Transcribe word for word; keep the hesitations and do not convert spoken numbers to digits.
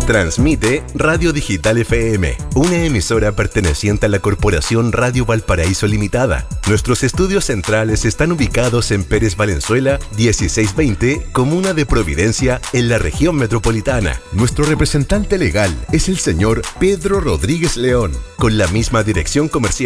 Transmite Radio Digital F M, una emisora perteneciente a la Corporación Radio Valparaíso Limitada. Nuestros estudios centrales están ubicados en Pérez Valenzuela, dieciséis veinte, Comuna de Providencia, en la región metropolitana. Nuestro representante legal es el señor Pedro Rodríguez León, con la misma dirección comercial